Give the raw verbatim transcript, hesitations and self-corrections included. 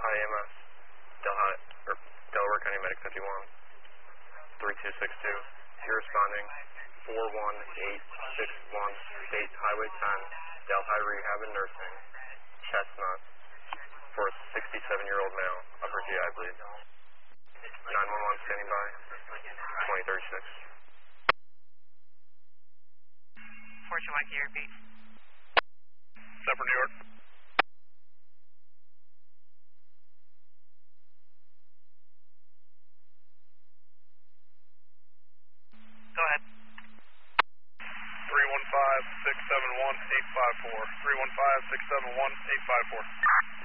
Hi, E M S. Delhi, or Delaware County Medic fifty-one, three two six two. You're responding four one eight six one, State Highway ten, Delhi Rehab and Nursing, Chestnut, for a sixty-seven-year-old male, upper G I bleed. nine one one standing by, twenty thirty-six. four two one, can you repeat? Separate New York. Go ahead. three one five, six seven one, eight five four. three one five, six seven one, eight five four.